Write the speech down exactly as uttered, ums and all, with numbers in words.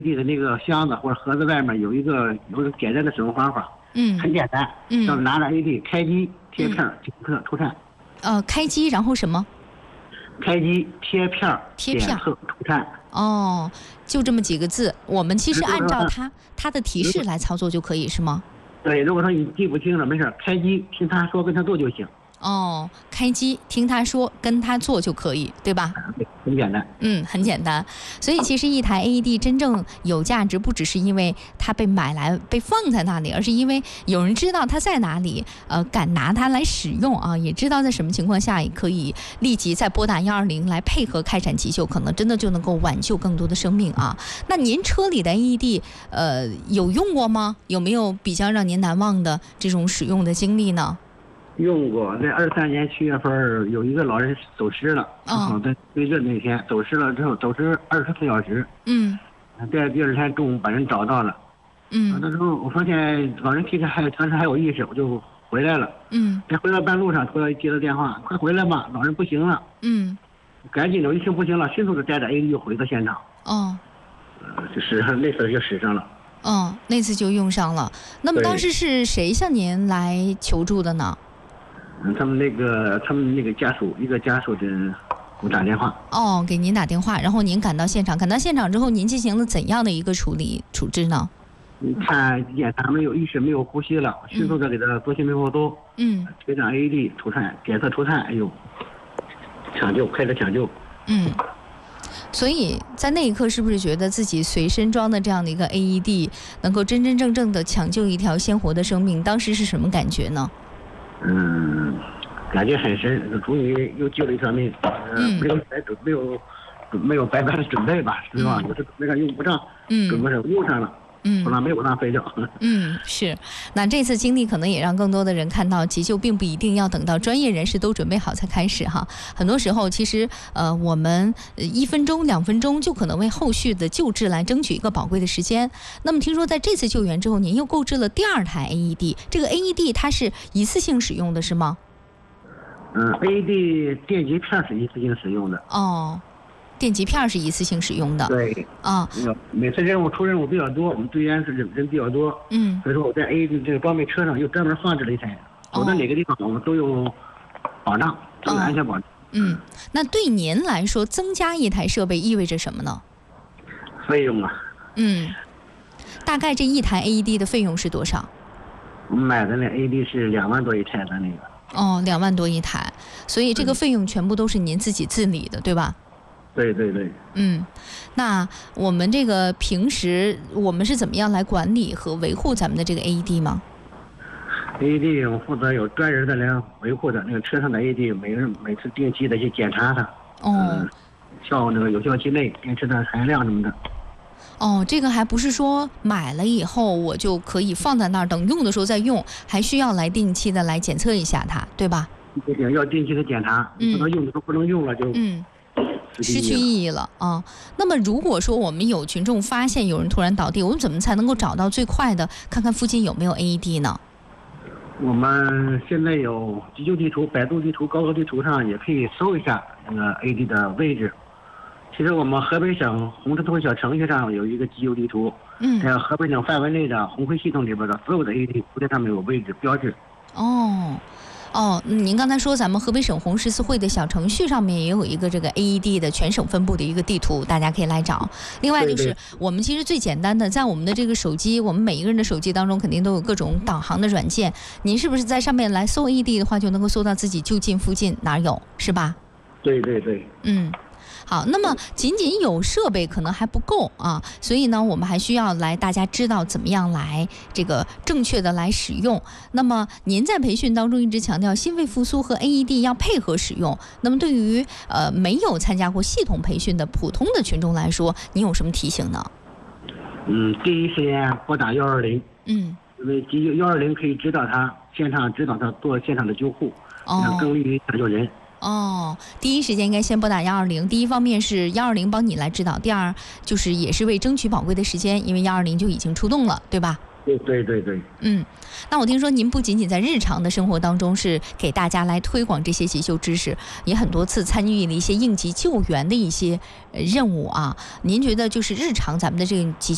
D 的那个箱子或者盒子外面有一个有一个简单的使用方法， 嗯， 很简单， 嗯， 就是拿着 A E D 开机贴片检测除颤。 呃，开机然后什么？ 开机贴片贴片除颤。 哦，就这么几个字，我们其实按照它它的提示来操作就可以，是吗？ 对，如果说你记不清了，没事，开机听他说跟他做就行。 哦，开机听他说跟他做就可以，对吧？ 对，很简单。 嗯，很简单。所以其实一台 A E D 真正有价值，不只是因为它被买来被放在那里，而是因为有人知道它在哪里，呃，敢拿它来使用啊，也知道在什么情况下也可以立即再拨打一二零来配合开展急救，可能真的就能够挽救更多的生命啊。那您车里的 A E D 呃有用过吗？有没有比较让您难忘的这种使用的经历呢？ 用过，在二三年七月份有一个老人走失了，正好在地震那天走失了之后，走失二十四小时， 嗯， 在第二天中午把人找到了， 嗯， 那时候我发现老人其实还当时还有意识，我就回来了， 嗯， 在回来半路上突然接到电话，快回来吧，老人不行了， 嗯， 赶紧的，一听不行了，迅速的带着 A E D 又回到现场， 哦， 呃，就是那次就使上了， 哦，那次就用上了。那么当时是谁向您来求助的呢？ 嗯，他们那个他们那个家属，一个家属的给我打电话。 哦，给您打电话，然后您赶到现场，赶到现场之后，您进行了怎样的一个处理处置呢？ 你看检查没有意识，没有呼吸了，迅速的给他做心肺复苏， 嗯， 贴上 A E D 除颤，检测除颤，哎呦，抢救开始抢救。 嗯，所以在那一刻，是不是觉得自己随身装的这样的一个 A E D 能够真真正正的抢救一条鲜活的生命？当时是什么感觉呢？ 嗯，感觉很深，终于又救了一条命，呃， 嗯、 没有白准没有没有白白的准备吧，是吧？有的准备上用不上， 嗯， 准备上用上了， 嗯， 不然没有浪费掉。 嗯，是。那这次经历可能也让更多的人看到，急救并不一定要等到专业人士都准备好才开始哈。很多时候，其实呃，我们一分钟、两分钟就可能为后续的救治来争取一个宝贵的时间。那么，听说在这次救援之后，您又购置了第二台 A E D， 这个 A E D 它是一次性使用的，是吗？ 嗯 ，A E D 电极片是一次性使用的。 哦。电极片是一次性使用的， 对啊， 每次任务出任务比较多，我们队员是人人比较多， 嗯， 所以说我在 A E D 这个装备车上又专门放置了一台，走到哪个地方我们都有保障，都有安全保障。 嗯，那对您来说，增加一台设备意味着什么呢？ 费用啊， 嗯，大概这一台 A E D 的费用是多少？ 我们买的那 A E D 是两万多一台的那个。 哦，两万多一台，所以这个费用全部都是您自己自理的，对吧？ 对对对， 嗯，那我们这个平时我们是怎么样来管理和维护咱们的这个 A E D 吗 ？A E D 我负责有专人的来维护的，那个车上的 A E D 每人每次定期的去检查它， 哦， 呃、效那个有效期内电池的含量什么的。 哦，这个还不是说买了以后我就可以放在那儿等用的时候再用，还需要来定期的来检测一下它，对吧？ 对，要定期的检查， 嗯、 不能用的时候不能用了就。 嗯。失去意义了啊！那么如果说我们有群众发现有人突然倒地，我们怎么才能够找到最快的，看看附近有没有 A E D 呢？ 我们现在有急救地图、百度地图、高德地图上也可以搜一下那个 A E D 的位置。其实我们河北省红十字会小程序上有一个急救地图，嗯，在河北省范围内的红会系统里边的所有的 A E D 都在上面有位置标志。 哦。哦，您刚才说咱们河北省红十字会的小程序上面也有一个这个 A E D 的全省分布的一个地图，大家可以来找。另外就是我们其实最简单的，在我们的这个手机，我们每一个人的手机当中肯定都有各种导航的软件。您是不是在上面来搜 A E D 的话，就能够搜到自己就近附近哪儿有，是吧？ 对对对。 嗯。好，那么仅仅有设备可能还不够啊，所以呢，我们还需要来大家知道怎么样来这个正确的来使用。那么您在培训当中一直强调心肺复苏和 A E D 要配合使用。那么对于呃没有参加过系统培训的普通的群众来说，您有什么提醒呢？ 嗯，第一时间拨打幺二零。 嗯， 因为急幺二零可以指导他现场指导他做现场的救护，这样更利于抢救人。 哦，第一时间应该先拨打幺二零。第一方面是幺二零帮你来指导，第二就是也是为争取宝贵的时间，因为幺二零就已经出动了，对吧？ 对对对对。 嗯，那我听说您不仅仅在日常的生活当中是给大家来推广这些急救知识，也很多次参与了一些应急救援的一些任务啊。您觉得就是日常咱们的这个急救